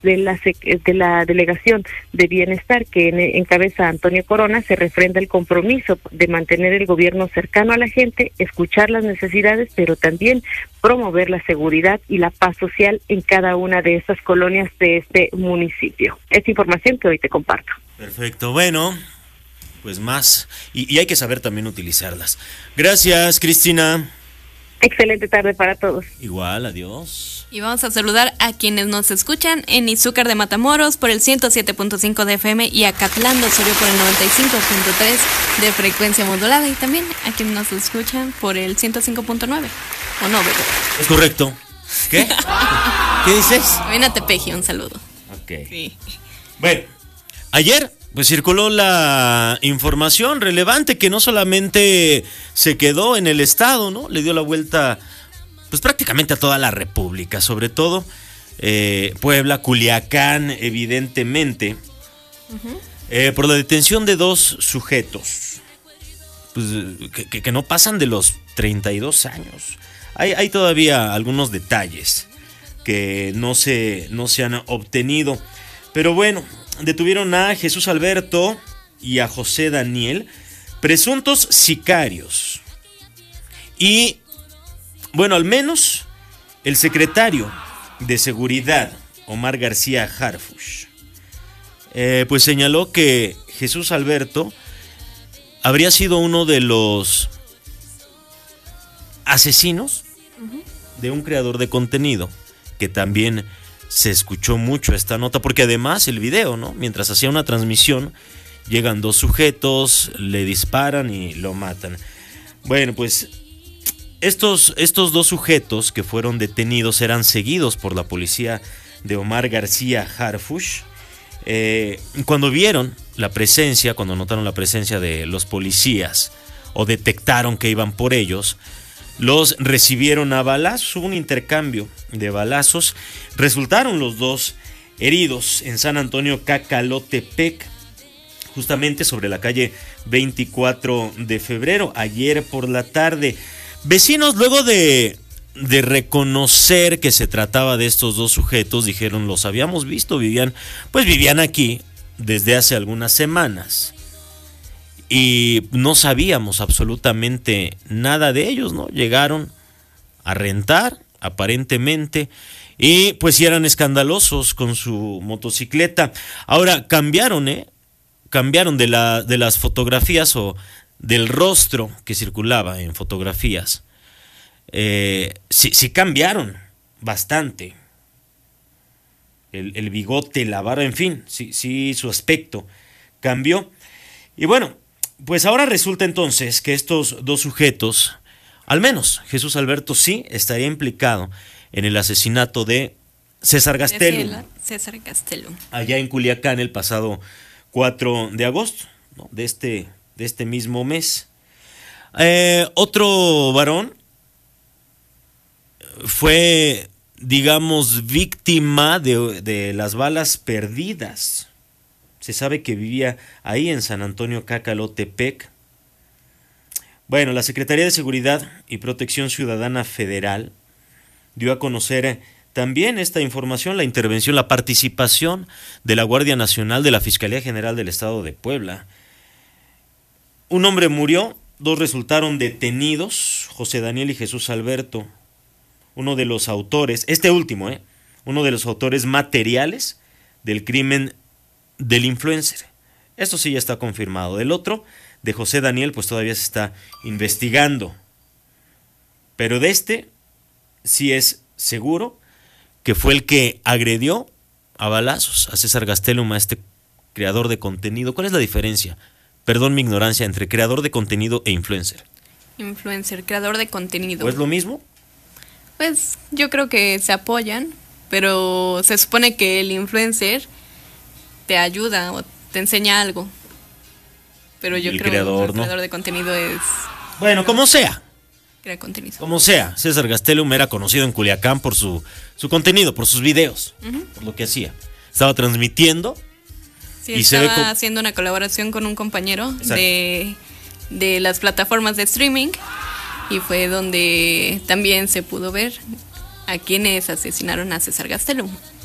de la Delegación de Bienestar que encabeza Antonio Corona, se refrenda el compromiso de mantener el gobierno cercano a la gente, escuchar las necesidades, pero también promover la seguridad y la paz social en cada una de esas colonias de este municipio. Es información que hoy te comparto. Perfecto, bueno, pues más, y hay que saber también utilizarlas. Gracias, Cristina. Excelente tarde para todos. Igual, adiós. Y vamos a saludar a quienes nos escuchan en Izúcar de Matamoros por el 107.5 de FM y a Catlán de Osorio por el 95.3 de frecuencia modulada, y también a quienes nos escuchan por el 105.9. ¿O no, bebé? Es correcto. ¿Qué? ¿Qué dices? Ven a Tepeji, un saludo. Ok. Sí. Bueno, ayer pues circuló la información relevante que no solamente se quedó en el estado, ¿no? Le dio la vuelta pues prácticamente a toda la república, sobre todo Puebla, Culiacán, evidentemente, por la detención de 2 sujetos pues, que no pasan de los 32 años. Hay todavía algunos detalles que no se han obtenido, pero bueno, detuvieron a Jesús Alberto y a José Daniel, presuntos sicarios. Y, bueno, al menos el secretario de Seguridad, Omar García Harfuch, pues señaló que Jesús Alberto habría sido uno de los asesinos de un creador de contenido, que también se escuchó mucho esta nota, porque además el video, ¿no? Mientras hacía una transmisión, llegan 2 sujetos, le disparan y lo matan. Bueno, pues estos 2 sujetos que fueron detenidos eran seguidos por la policía de Omar García Harfuch. Cuando notaron la presencia de los policías o detectaron que iban por ellos, los recibieron a balazos, hubo un intercambio de balazos, resultaron los 2 heridos en San Antonio Cacalotepec, justamente sobre la calle 24 de febrero, ayer por la tarde. Vecinos, luego de reconocer que se trataba de estos 2 sujetos, dijeron, los habíamos visto, vivían aquí desde hace algunas semanas. Y no sabíamos absolutamente nada de ellos, ¿no? Llegaron a rentar, aparentemente, y pues sí eran escandalosos con su motocicleta. Ahora cambiaron de las fotografías o del rostro que circulaba en fotografías. Sí cambiaron bastante. El bigote, la barba, en fin, sí su aspecto cambió. Y bueno, pues ahora resulta entonces que estos 2 sujetos, al menos Jesús Alberto sí estaría implicado en el asesinato de César Gastelum. César Gastelum. Allá en Culiacán el pasado 4 de agosto, ¿no? de este mismo mes. Otro varón fue, digamos, víctima de las balas perdidas. Se sabe que vivía ahí en San Antonio Cacalotepec. Bueno, la Secretaría de Seguridad y Protección Ciudadana Federal dio a conocer también esta información, la intervención, la participación de la Guardia Nacional, de la Fiscalía General del Estado de Puebla. Un hombre murió, 2 resultaron detenidos, José Daniel y Jesús Alberto. Uno de los autores, uno de los autores materiales del crimen del influencer. Esto sí ya está confirmado. Del otro, de José Daniel, pues todavía se está investigando. Pero de este sí es seguro que fue el que agredió a balazos a César Gastelum, a este creador de contenido. ¿Cuál es la diferencia? Perdón mi ignorancia, entre creador de contenido e influencer. Influencer, creador de contenido. ¿O es lo mismo? Pues yo creo que se apoyan, pero se supone que el influencer te ayuda o te enseña algo. Pero yo creo que el creador de contenido es... Bueno, como sea. Crea contenido. Como sea, César Gastelum era conocido en Culiacán por su contenido, por sus videos, por lo que hacía. Estaba transmitiendo. Sí, y estaba haciendo una colaboración con un compañero de las plataformas de streaming, y fue donde también se pudo ver a quienes asesinaron a César Gastelum.